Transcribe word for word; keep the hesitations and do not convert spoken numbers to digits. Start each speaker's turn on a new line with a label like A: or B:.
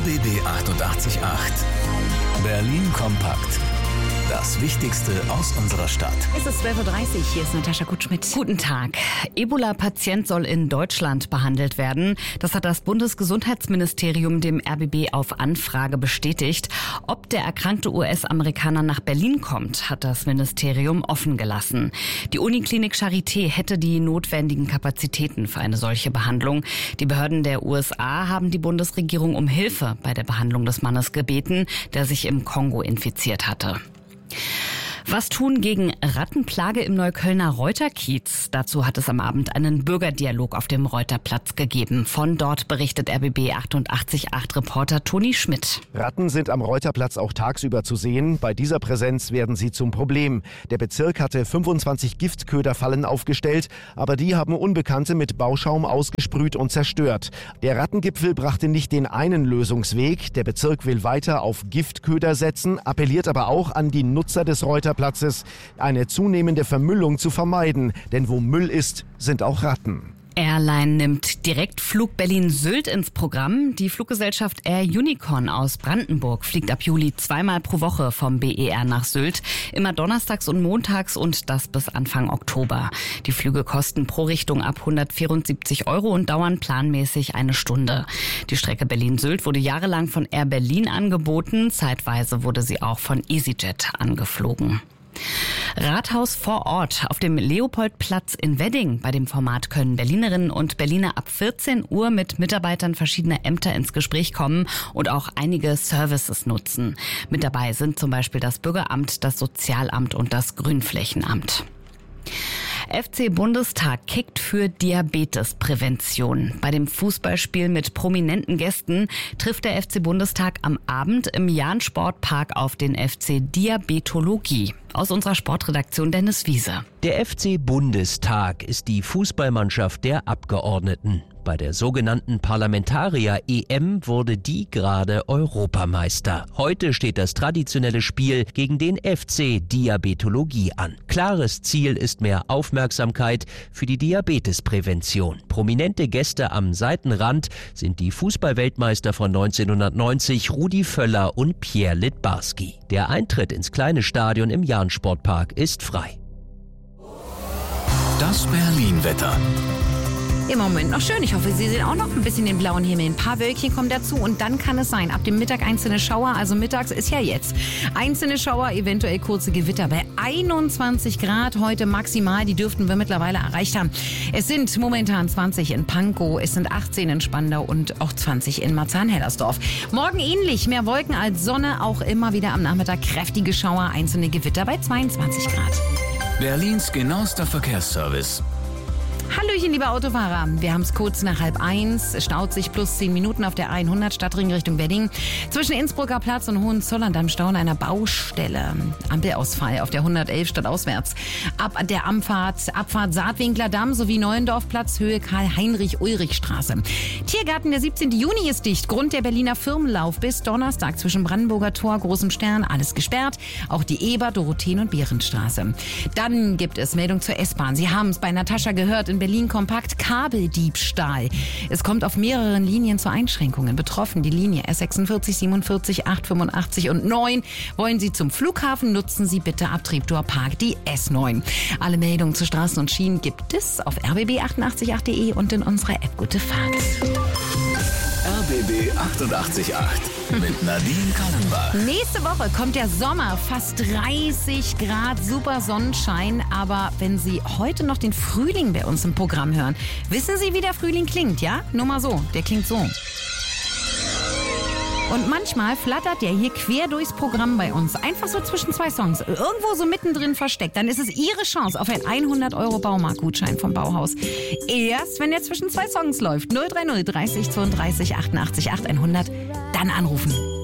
A: B B achtundachtzig Komma acht. Berlin kompakt. Das Wichtigste aus unserer Stadt.
B: Es ist zwölf Uhr dreißig, hier ist Natascha Kutschmidt. Guten Tag. Ebola-Patient soll in Deutschland behandelt werden. Das hat das Bundesgesundheitsministerium dem R B B auf Anfrage bestätigt. Ob der erkrankte U S-Amerikaner nach Berlin kommt, hat das Ministerium offen gelassen. Die Uniklinik Charité hätte die notwendigen Kapazitäten für eine solche Behandlung. Die Behörden der U S A haben die Bundesregierung um Hilfe bei der Behandlung des Mannes gebeten, der sich im Kongo infiziert hatte. Was tun gegen Rattenplage im Neuköllner Reuterkiez? Dazu hat es am Abend einen Bürgerdialog auf dem Reuterplatz gegeben. Von dort berichtet R B B achtundachtzig Komma acht Reporter Toni Schmidt.
C: Ratten sind am Reuterplatz auch tagsüber zu sehen. Bei dieser Präsenz werden sie zum Problem. Der Bezirk hatte fünfundzwanzig Giftköderfallen aufgestellt, aber die haben Unbekannte mit Bauschaum ausgesprüht und zerstört. Der Rattengipfel brachte nicht den einen Lösungsweg. Der Bezirk will weiter auf Giftköder setzen, appelliert aber auch an die Nutzer des Reuterplatzes, eine zunehmende Vermüllung zu vermeiden. Denn wo Müll ist, sind auch Ratten.
B: Airline nimmt Direktflug Berlin-Sylt ins Programm. Die Fluggesellschaft Air Unicorn aus Brandenburg fliegt ab Juli zweimal pro Woche vom B E R nach Sylt. Immer donnerstags und montags und das bis Anfang Oktober. Die Flüge kosten pro Richtung ab hundertvierundsiebzig Euro und dauern planmäßig eine Stunde. Die Strecke Berlin-Sylt wurde jahrelang von Air Berlin angeboten. Zeitweise wurde sie auch von EasyJet angeflogen. Rathaus vor Ort auf dem Leopoldplatz in Wedding. Bei dem Format können Berlinerinnen und Berliner ab vierzehn Uhr mit Mitarbeitern verschiedener Ämter ins Gespräch kommen und auch einige Services nutzen. Mit dabei sind zum Beispiel das Bürgeramt, das Sozialamt und das Grünflächenamt. F C Bundestag kickt für Diabetesprävention. Bei dem Fußballspiel mit prominenten Gästen trifft der F C Bundestag am Abend im Jahn-Sportpark auf den F C Diabetologie. Aus unserer Sportredaktion Dennis Wiese.
D: Der F C Bundestag ist die Fußballmannschaft der Abgeordneten. Bei der sogenannten Parlamentarier-E M wurde die gerade Europameister. Heute steht das traditionelle Spiel gegen den F C Diabetologie an. Klares Ziel ist mehr Aufmerksamkeit für die Diabetesprävention. Prominente Gäste am Seitenrand sind die Fußballweltmeister von neunzehnhundertneunzig Rudi Völler und Pierre Littbarski. Der Eintritt ins kleine Stadion im Jahn-Sportpark ist frei.
A: Das Berlin-Wetter.
B: Im Moment noch schön. Ich hoffe, Sie sehen auch noch ein bisschen den blauen Himmel. Ein paar Wölkchen kommen dazu und dann kann es sein, ab dem Mittag einzelne Schauer, also mittags ist ja jetzt. Einzelne Schauer, eventuell kurze Gewitter bei einundzwanzig Grad heute maximal. Die dürften wir mittlerweile erreicht haben. Es sind momentan zwanzig in Pankow, es sind achtzehn in Spandau und auch zwanzig in Marzahn-Hellersdorf. Morgen ähnlich, mehr Wolken als Sonne, auch immer wieder am Nachmittag kräftige Schauer, einzelne Gewitter bei zweiundzwanzig Grad.
A: Berlins genauester Verkehrsservice.
B: Hallöchen, liebe Autofahrer. Wir haben es kurz nach halb eins. Es staut sich plus zehn Minuten auf der hundert Stadtring Richtung Wedding. Zwischen Innsbrucker Platz und Hohenzollern am Stau an einer Baustelle. Ampelausfall auf der hundertelf stadtauswärts. Ab der Abfahrt, Abfahrt Saatwinkler Damm sowie Neuendorfplatz Höhe Karl-Heinrich-Ulrich-Straße. Tiergarten, der siebzehnten Juni ist dicht. Grund der Berliner Firmenlauf bis Donnerstag zwischen Brandenburger Tor, Großem Stern, alles gesperrt. Auch die Eber-, Dorotheen- und Behrenstraße. Dann gibt es Meldung zur S-Bahn. Sie haben es bei Natascha gehört, in Berlin kompakt Kabeldiebstahl. Es kommt auf mehreren Linien zu Einschränkungen. Betroffen die Linie S sechsundvierzig, siebenundvierzig, achthundertfünfundachtzig und neun. Wollen Sie zum Flughafen, nutzen Sie bitte ab Treptower Park die S neun. Alle Meldungen zu Straßen und Schienen gibt es auf r b b achtundachtzig Komma acht punkt d e und in unserer App Gute Fahrt.
A: R B B achtundachtzig Komma acht mit Nadine Kallenbach.
B: Nächste Woche kommt der Sommer, fast dreißig Grad, super Sonnenschein. Aber wenn Sie heute noch den Frühling bei uns im Programm hören, wissen Sie, wie der Frühling klingt, ja? Nur mal so, der klingt so. Und manchmal flattert der hier quer durchs Programm bei uns. Einfach so zwischen zwei Songs. Irgendwo so mittendrin versteckt. Dann ist es Ihre Chance auf einen hundert Euro Baumarktgutschein vom Bauhaus. Erst, wenn der zwischen zwei Songs läuft. null drei null dreißig zweiunddreißig achtundachtzig acht hundert. Dann anrufen.